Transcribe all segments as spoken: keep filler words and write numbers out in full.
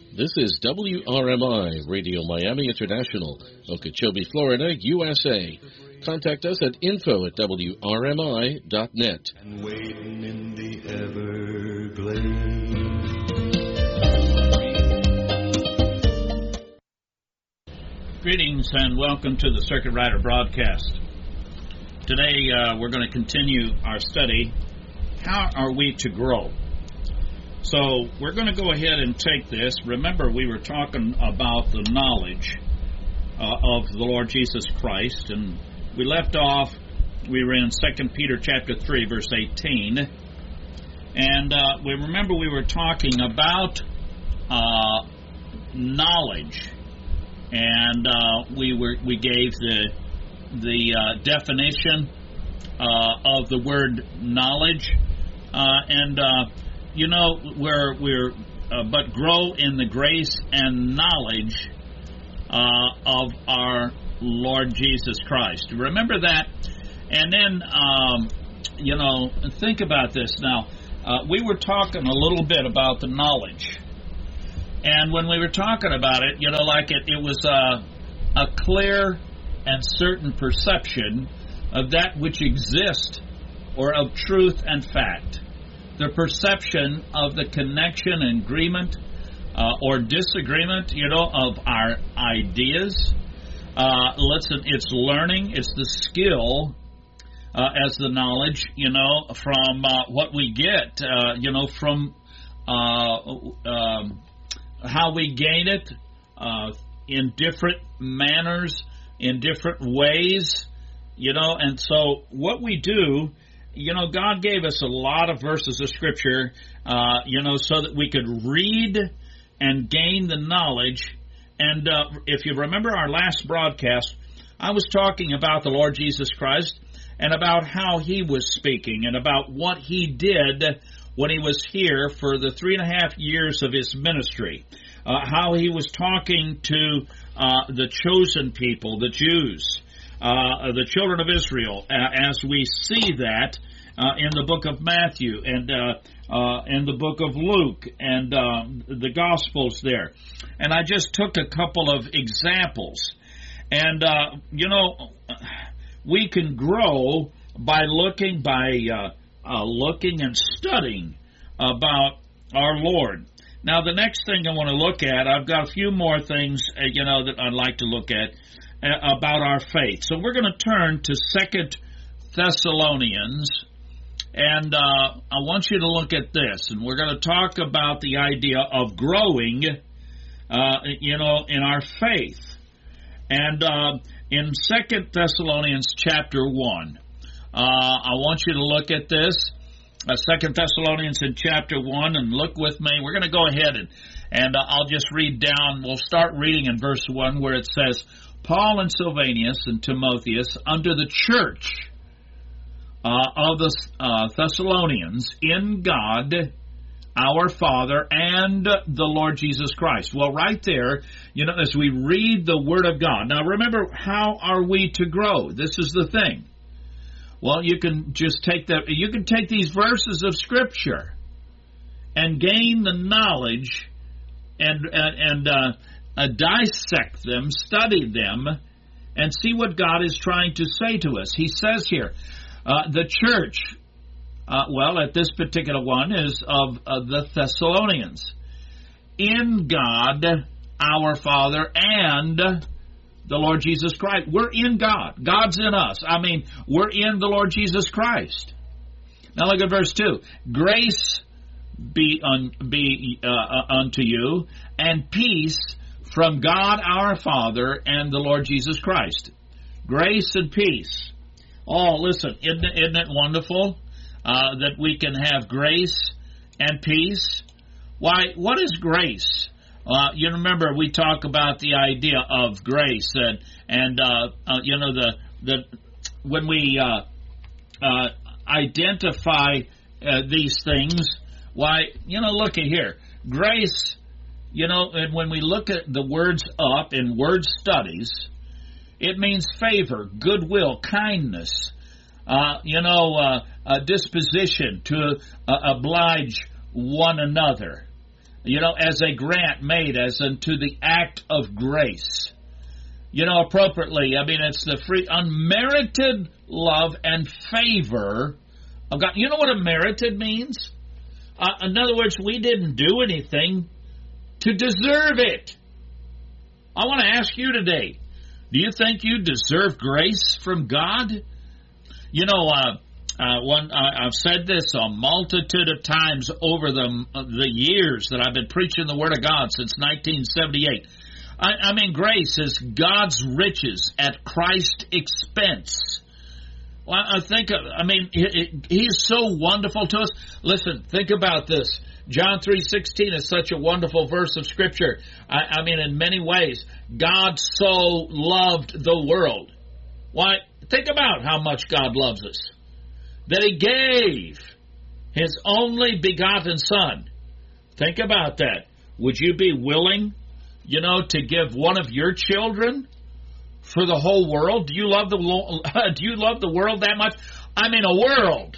This is W R M I, Radio Miami International, Okeechobee, Florida, U S A. Contact us at info at W R M I dot net. And waiting in the Everglades. Greetings and welcome to the Circuit Rider broadcast. Today uh, we're going to continue our study, How Are We to Grow? So we're going to go ahead and take this. Remember, we were talking about the knowledge uh, of the Lord Jesus Christ, and we left off, we were in Second Peter chapter three, verse eighteen, and uh, we remember we were talking about uh, knowledge, and uh, we were we gave the the uh, definition uh, of the word knowledge, uh, and uh, you know, we're, we're uh, but grow in the grace and knowledge uh, of our Lord Jesus Christ. Remember that. And then, um, you know, think about this now. Uh, we were talking a little bit about the knowledge. And when we were talking about it, you know, like it, it was a, a clear and certain perception of that which exists, or of truth and fact. The perception of the connection and agreement uh, or disagreement, you know, of our ideas. Uh, listen, it's learning, it's the skill uh, as the knowledge, you know, from uh, what we get, uh, you know, from uh, um, how we gain it uh, in different manners, in different ways, you know, and so what we do, you know, God gave us a lot of verses of Scripture, uh, you know, so that we could read and gain the knowledge. And uh, if you remember our last broadcast, I was talking about the Lord Jesus Christ and about how He was speaking and about what He did when He was here for the three and a half years of His ministry, uh, how He was talking to uh, the chosen people, the Jews, Uh, the children of Israel, uh, as we see that uh, in the book of Matthew and uh, uh, in the book of Luke and uh, the Gospels there. And I just took a couple of examples. And, uh, you know, we can grow by looking, by uh, uh, looking and studying about our Lord. Now, the next thing I want to look at, I've got a few more things, uh, you know, that I'd like to look at about our faith. So we're going to turn to Second Thessalonians, and uh, I want you to look at this, and we're going to talk about the idea of growing, uh, you know, in our faith. And uh, in Second Thessalonians chapter one, uh, I want you to look at this, uh, Second Thessalonians in chapter one, and look with me. We're going to go ahead and, and uh, I'll just read down. We'll start reading in verse one where it says, Paul and Silvanus and Timotheus, under the church uh, of the uh, Thessalonians, in God, our Father, and the Lord Jesus Christ. Well, right there, you know, as we read the Word of God. Now, remember, how are we to grow? This is the thing. Well, you can just take that. You can take these verses of Scripture and gain the knowledge and and, and uh, Uh, dissect them, study them, and see what God is trying to say to us. He says here, uh, the church, uh, well, at this particular one, is of uh, the Thessalonians. In God, our Father, and the Lord Jesus Christ. We're in God. God's in us. I mean, we're in the Lord Jesus Christ. Now look at verse two. Grace be, un, be uh, unto you, and peace from God our Father and the Lord Jesus Christ. Grace and peace. Oh, listen, isn't it, isn't it wonderful uh, that we can have grace and peace? Why, what is grace? Uh, you remember we talk about the idea of grace, and, and uh, uh, you know, the the when we uh, uh, identify uh, these things, why, you know, look at here. Grace, you know, and when we look at the words up in word studies, it means favor, goodwill, kindness, uh, you know, uh, a disposition to uh, oblige one another. you know, as a grant made as unto the act of grace. You know, appropriately, I mean, it's the free, unmerited love and favor of God. You know what unmerited means? Uh, in other words, we didn't do anything to deserve it. I want to ask you today, do you think you deserve grace from God? You know, uh, uh, one, uh, I've said this a multitude of times over the, uh, the years that I've been preaching the Word of God since nineteen seventy-eight. I, I mean, grace is God's riches at Christ's expense. Well, I think, I mean, it, it, He is so wonderful to us. Listen, think about this. John three sixteen is such a wonderful verse of Scripture. I, I mean, in many ways, God so loved the world. Why, think about how much God loves us. That He gave His only begotten Son. Think about that. Would you be willing, you know, to give one of your children for the whole world? Do you love the do you love the world that much? I mean, a world.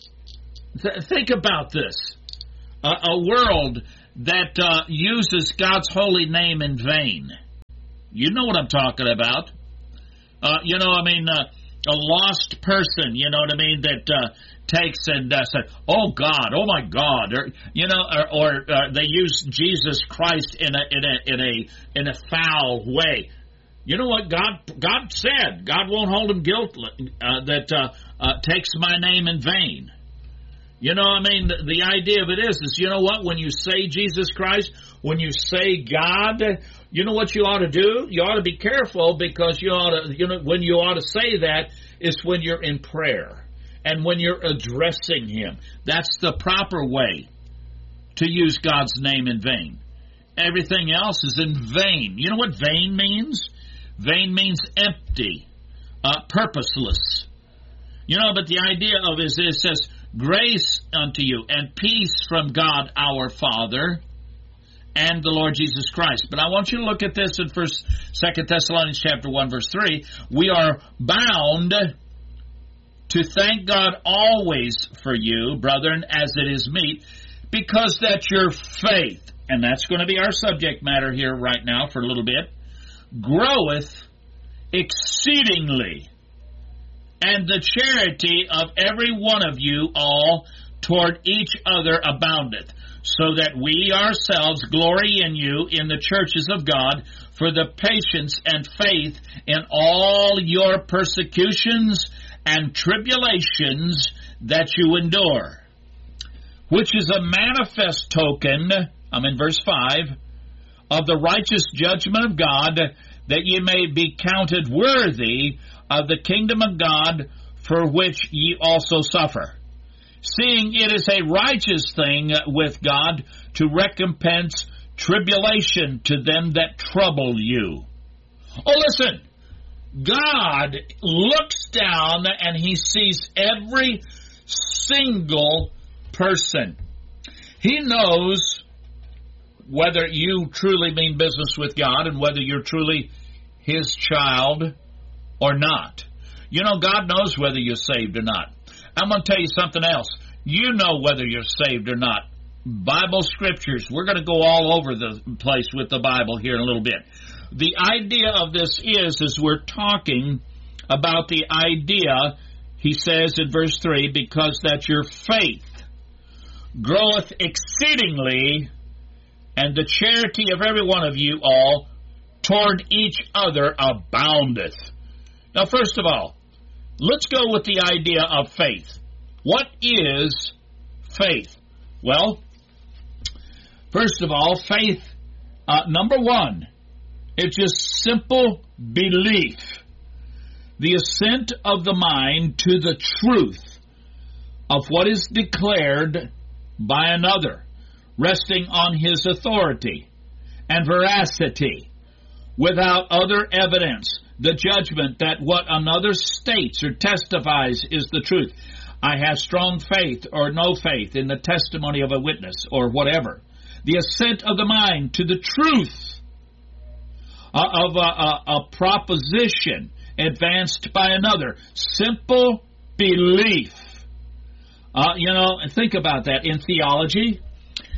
Th- think about this. Uh, a world that uh, uses God's holy name in vain. You know what I'm talking about. Uh, you know, I mean, uh, a lost person, you know what I mean, that uh, takes and uh, says, oh God, oh my God, or, you know, or, or uh, they use Jesus Christ in a in a in a in a foul way. You know what God God said? God won't hold him guiltless uh, that uh, uh, takes my name in vain. You know, I mean, the, the idea of it is, is, you know what, when you say Jesus Christ, when you say God, you know what you ought to do? You ought to be careful, because you ought to, you know, when you ought to say that is when you're in prayer and when you're addressing Him. That's the proper way to use God's name in vain. Everything else is in vain. You know what vain means? Vain means empty, uh, purposeless. You know, but the idea of it is, it says, grace unto you and peace from God our Father and the Lord Jesus Christ. But I want you to look at this in First, Second Thessalonians chapter one, verse three. We are bound to thank God always for you, brethren, as it is meet, because that your faith, and that's going to be our subject matter here right now for a little bit, groweth exceedingly, and the charity of every one of you all toward each other aboundeth, so that we ourselves glory in you in the churches of God for the patience and faith in all your persecutions and tribulations that you endure, which is a manifest token, I'm in verse five, of the righteous judgment of God, that ye may be counted worthy of the kingdom of God, for which ye also suffer, seeing it is a righteous thing with God to recompense tribulation to them that trouble you. Oh, listen, God looks down and He sees every single person. He knows whether you truly mean business with God and whether you're truly His child or not. You know, God knows whether you're saved or not. I'm going to tell you something else. You know whether you're saved or not. Bible scriptures, we're going to go all over the place with the Bible here in a little bit. The idea of this is, is we're talking about the idea, he says in verse three, because that your faith groweth exceedingly, and the charity of every one of you all toward each other aboundeth. Now, first of all, let's go with the idea of faith. What is faith? Well, first of all, faith, uh, number one, it's just simple belief. The assent of the mind to the truth of what is declared by another, resting on his authority and veracity, without other evidence, the judgment that what another states or testifies is the truth. I have strong faith or no faith in the testimony of a witness or whatever. The assent of the mind to the truth of a, a, a proposition advanced by another. Simple belief. Uh, you know, think about that. In theology,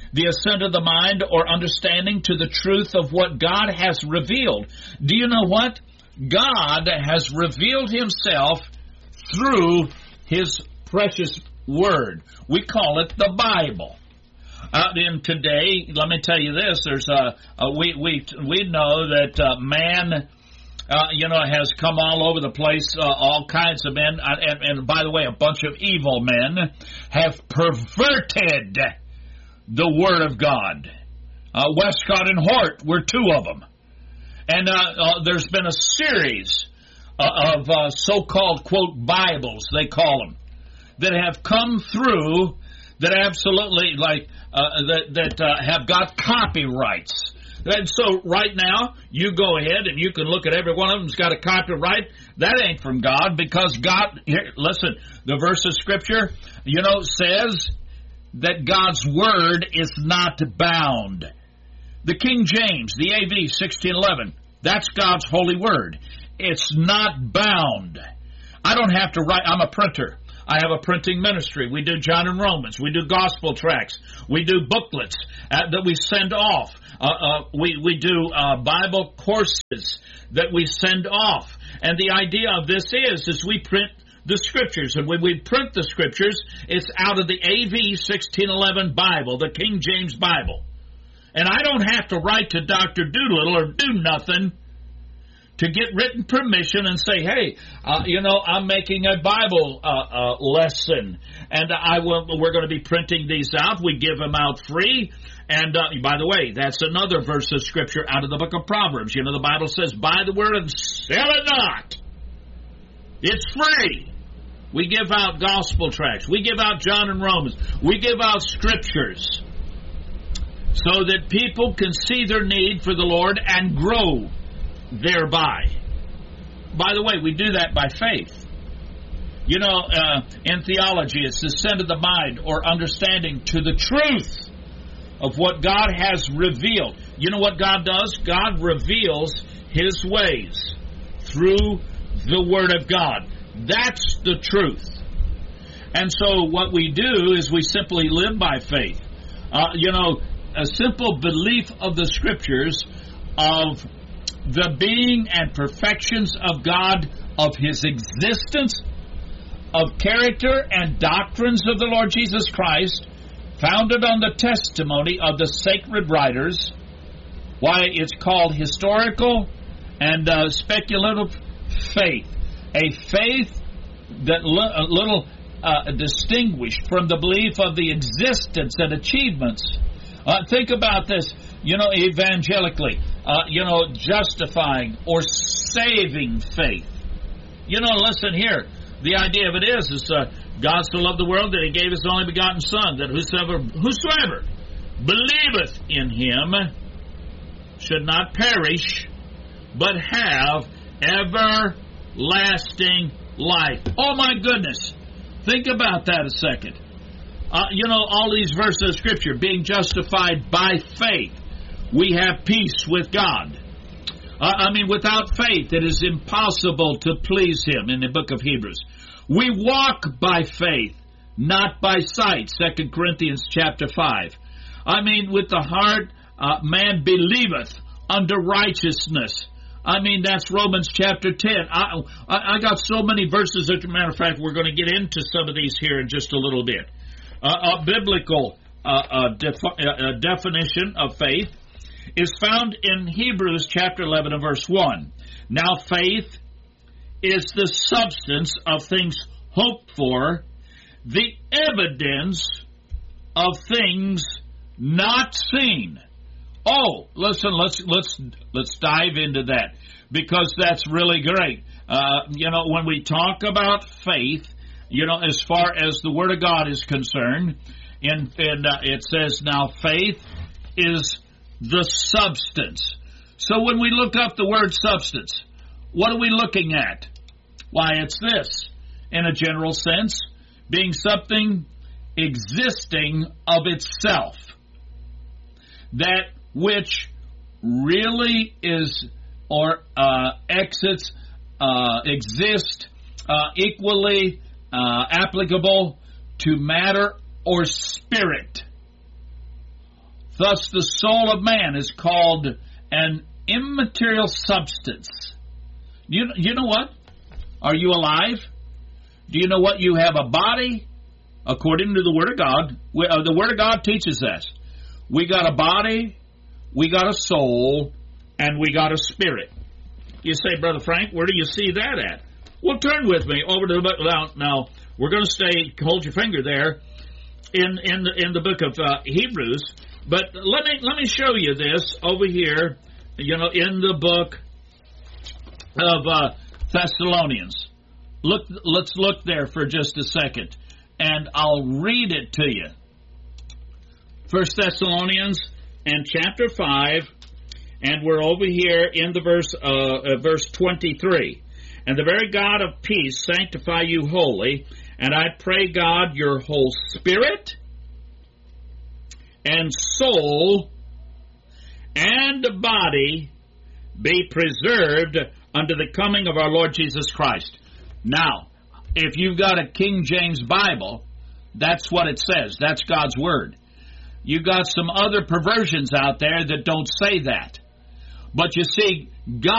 the assent of the mind or understanding to the truth of what God has revealed. Do you know what? God has revealed himself through his precious word. We call it the Bible. Uh, and today, let me tell you this: there's a, a we we we know that uh, man, uh, you know, has come all over the place. Uh, all kinds of men, uh, and, and by the way, a bunch of evil men have perverted the Word of God. Uh, Westcott and Hort were two of them, and uh, uh, there's been a series uh, of uh, so-called quote Bibles, they call them, that have come through that absolutely like uh, that that uh, have got copyrights. And so right now, you go ahead and you can look at every one of them's got a copyright. That ain't from God, because God, here, listen, the verse of Scripture, you know, says that God's Word is not bound. The King James, the A V sixteen eleven, that's God's holy Word. It's not bound. I don't have to write, I'm a printer. I have a printing ministry. We do John and Romans. We do gospel tracts. We do booklets uh, that we send off. Uh, uh, we, we do uh, Bible courses that we send off. And the idea of this is, is we print the Scriptures. And when we print the Scriptures, it's out of the A V sixteen eleven Bible, the King James Bible. And I don't have to write to Doctor Doolittle or do nothing to get written permission and say, hey, uh, you know, I'm making a Bible uh, uh, lesson, and I will, we're going to be printing these out. We give them out free. And uh, by the way, that's another verse of Scripture out of the book of Proverbs. You know, the Bible says, buy the word and sell it not. It's free. We give out gospel tracts. We give out John and Romans. We give out Scriptures so that people can see their need for the Lord and grow thereby. By the way, we do that by faith. You know, uh, in theology, it's the assent of the mind or understanding to the truth of what God has revealed. You know what God does? God reveals His ways through the Word of God. That's the truth. And so what we do is we simply live by faith. Uh, you know, a simple belief of the Scriptures of the being and perfections of God, of His existence, of character and doctrines of the Lord Jesus Christ, founded on the testimony of the sacred writers. Why, it's called historical and uh, speculative faith. A faith that li- a little uh, distinguished from the belief of the existence and achievements. Uh, think about this, you know, evangelically, uh, you know, justifying or saving faith. You know, listen here. The idea of it is, is uh, God so loved the world that He gave His only begotten Son, that whosoever, whosoever believeth in Him should not perish, but have everlasting life. Oh, my goodness. Think about that a second. Uh, you know, all these verses of Scripture, being justified by faith, we have peace with God. Uh, I mean, without faith, it is impossible to please Him, in the book of Hebrews. We walk by faith, not by sight, Second Corinthians chapter five. I mean, with the heart, uh, man believeth unto righteousness. I mean, that's Romans chapter ten. I, I, I got so many verses. As a matter of fact, we're going to get into some of these here in just a little bit. Uh, a biblical uh, uh, def- uh, definition of faith is found in Hebrews chapter eleven and verse one. Now faith is the substance of things hoped for, the evidence of things not seen. Oh, listen, let's let's let's dive into that, because that's really great. Uh, you know, when we talk about faith, you know, as far as the Word of God is concerned, and, and uh, it says, now faith is the substance. So when we look up the word substance, what are we looking at? Why, it's this, in a general sense, being something existing of itself, that which really is or uh, exits, uh, exist uh, equally uh, Uh, applicable to matter or spirit. Thus the soul of man is called an immaterial substance. You, you know what? Are you alive? Do you know what? You have a body, according to the Word of God. We, uh, the Word of God teaches us. We got a body, we got a soul, and we got a spirit. You say, Brother Frank, where do you see that at? Well, turn with me over to the book. Now, now we're going to stay, hold your finger there, in, in, the, in the book of uh, Hebrews. But let me let me show you this over here, you know, in the book of uh, Thessalonians. Look, let's look there for just a second, and I'll read it to you. First Thessalonians and chapter five, and we're over here in the verse uh, uh, verse twenty-three. And the very God of peace sanctify you wholly, and I pray God your whole spirit and soul and body be preserved unto the coming of our Lord Jesus Christ. Now, if you've got a King James Bible, that's what it says. That's God's Word. You got some other perversions out there that don't say that. But you see, God